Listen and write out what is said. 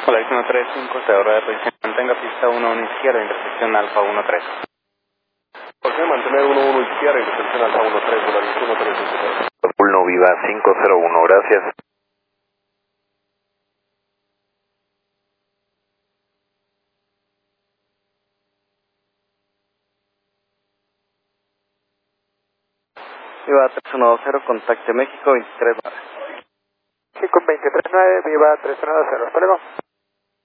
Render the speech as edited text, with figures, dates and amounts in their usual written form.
Hola, 135, cerradora de revisión. Mantenga pista 11 izquierda, intersección Alfa 13. José, mantener 11 izquierda, intersección Alfa 13, Volaris 13. Pulno Viva 501, gracias. Viva 310, contacte México 239. Sí, con 239, Viva 310, hasta luego.